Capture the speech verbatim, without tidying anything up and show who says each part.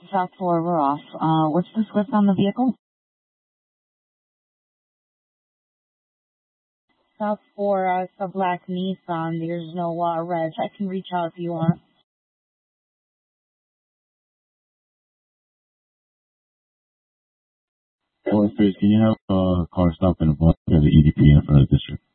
Speaker 1: South four, we're off. Uh, what's the Swift on the vehicle? South four, uh, it's a black Nissan. There's no, uh, reg. I can reach out if you want.
Speaker 2: Can you have uh, car stop in the block at the E D P in front of the district?